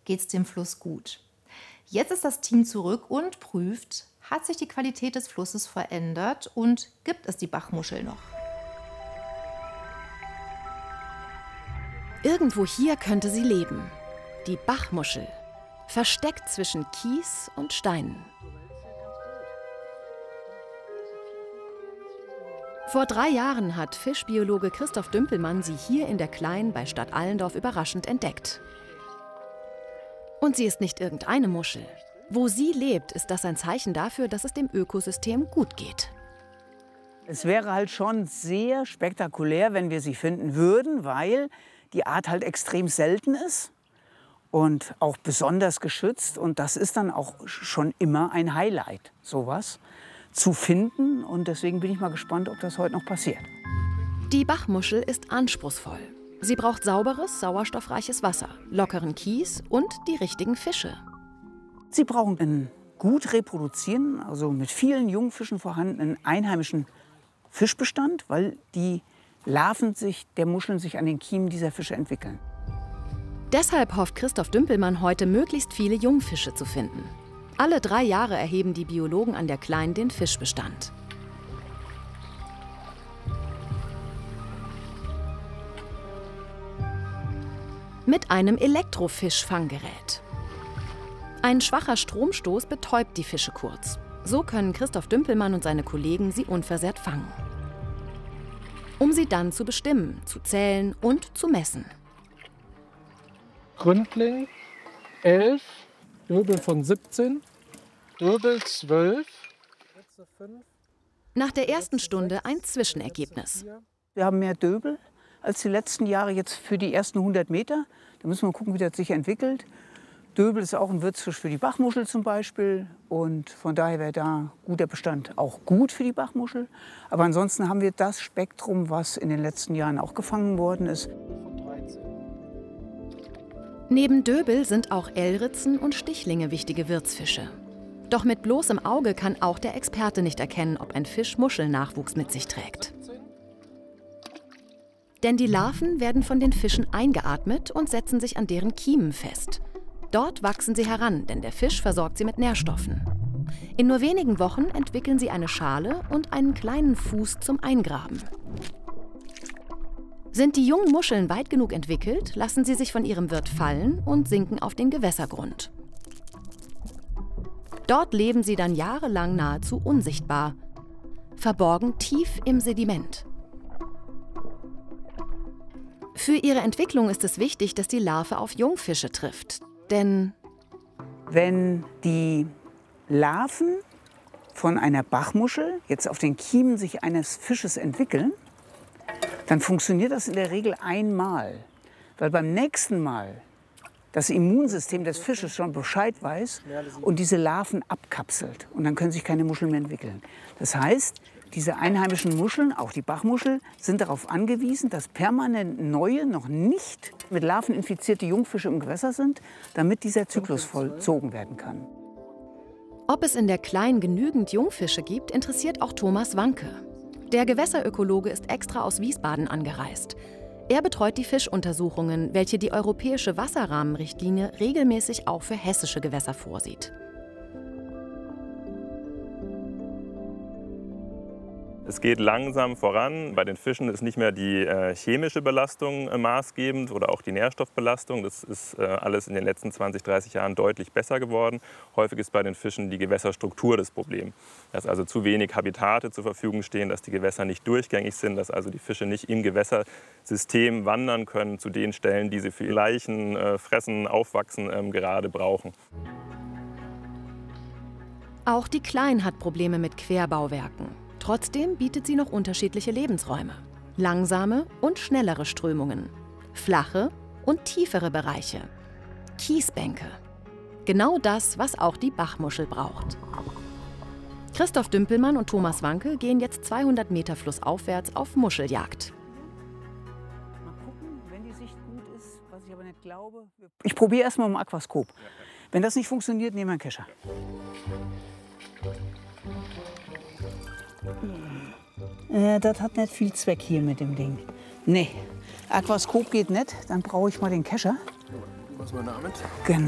geht es dem Fluss gut. Jetzt ist das Team zurück und prüft, hat sich die Qualität des Flusses verändert und gibt es die Bachmuschel noch? Irgendwo hier könnte sie leben. Die Bachmuschel, versteckt zwischen Kies und Steinen. Vor 3 Jahren hat Fischbiologe Christoph Dümpelmann sie hier in der Klein bei Stadt Allendorf überraschend entdeckt. Und sie ist nicht irgendeine Muschel. Wo sie lebt, ist das ein Zeichen dafür, dass es dem Ökosystem gut geht. Es wäre halt schon sehr spektakulär, wenn wir sie finden würden, weil die Art halt extrem selten ist und auch besonders geschützt. Und das ist dann auch schon immer ein Highlight, sowas zu finden. Und deswegen bin ich mal gespannt, ob das heute noch passiert. Die Bachmuschel ist anspruchsvoll. Sie braucht sauberes, sauerstoffreiches Wasser, lockeren Kies und die richtigen Fische. Sie brauchen einen gut reproduzierenden, also mit vielen Jungfischen vorhandenen einheimischen Fischbestand, weil die Larven der Muscheln sich an den Kiemen dieser Fische entwickeln. Deshalb hofft Christoph Dümpelmann heute, möglichst viele Jungfische zu finden. Alle 3 Jahre erheben die Biologen an der Klein den Fischbestand. Mit einem Elektrofischfanggerät. Ein schwacher Stromstoß betäubt die Fische kurz. So können Christoph Dümpelmann und seine Kollegen sie unversehrt fangen. Um sie dann zu bestimmen, zu zählen und zu messen. Gründling 11, Döbel von 17, Döbel 12. Nach der ersten Stunde ein Zwischenergebnis. Wir haben mehr Döbel als die letzten Jahre jetzt für die ersten 100 Meter. Da müssen wir gucken, wie das sich entwickelt. Döbel ist auch ein Wirtsfisch für die Bachmuschel zum Beispiel. Und von daher wäre da guter Bestand auch gut für die Bachmuschel. Aber ansonsten haben wir das Spektrum, was in den letzten Jahren auch gefangen worden ist. Neben Döbel sind auch Elritzen und Stichlinge wichtige Wirtsfische. Doch mit bloßem Auge kann auch der Experte nicht erkennen, ob ein Fisch Muschelnachwuchs mit sich trägt. Denn die Larven werden von den Fischen eingeatmet und setzen sich an deren Kiemen fest. Dort wachsen sie heran, denn der Fisch versorgt sie mit Nährstoffen. In nur wenigen Wochen entwickeln sie eine Schale und einen kleinen Fuß zum Eingraben. Sind die jungen Muscheln weit genug entwickelt, lassen sie sich von ihrem Wirt fallen und sinken auf den Gewässergrund. Dort leben sie dann jahrelang nahezu unsichtbar, verborgen tief im Sediment. Für ihre Entwicklung ist es wichtig, dass die Larve auf Jungfische trifft. Denn wenn die Larven von einer Bachmuschel jetzt auf den Kiemen sich eines Fisches entwickeln, dann funktioniert das in der Regel einmal. Weil beim nächsten Mal das Immunsystem des Fisches schon Bescheid weiß und diese Larven abkapselt. Und dann können sich keine Muscheln mehr entwickeln. Das heißt, diese einheimischen Muscheln, auch die Bachmuschel, sind darauf angewiesen, dass permanent neue, noch nicht mit Larven infizierte Jungfische im Gewässer sind, damit dieser Zyklus vollzogen werden kann. ob es in der Klein genügend Jungfische gibt, interessiert auch Thomas Wanke. Der Gewässerökologe ist extra aus Wiesbaden angereist. Er betreut die Fischuntersuchungen, welche die Europäische Wasserrahmenrichtlinie regelmäßig auch für hessische Gewässer vorsieht. Es geht langsam voran. Bei den Fischen ist nicht mehr die chemische Belastung maßgebend oder auch die Nährstoffbelastung. Das ist alles in den letzten 20, 30 Jahren deutlich besser geworden. Häufig ist bei den Fischen die Gewässerstruktur das Problem. Dass also zu wenig Habitate zur Verfügung stehen, dass die Gewässer nicht durchgängig sind, dass also die Fische nicht im Gewässersystem wandern können zu den Stellen, die sie für ihr Laichen, Fressen, Aufwachsen gerade brauchen. Auch die Klein hat Probleme mit Querbauwerken. Trotzdem bietet sie noch unterschiedliche Lebensräume. Langsame und schnellere Strömungen, flache und tiefere Bereiche, Kiesbänke. Genau das, was auch die Bachmuschel braucht. Christoph Dümpelmann und Thomas Wanke gehen jetzt 200 Meter flussaufwärts auf Muscheljagd. Mal gucken, wenn die Sicht gut ist, was ich aber nicht glaube. Ich probiere erst mal mit dem Aquaskop. Wenn das nicht funktioniert, nehmen wir einen Kescher. Das hat nicht viel Zweck hier mit dem Ding. Nee, Aquaskop geht nicht, dann brauche ich mal den Kescher. Was war damit? Genau.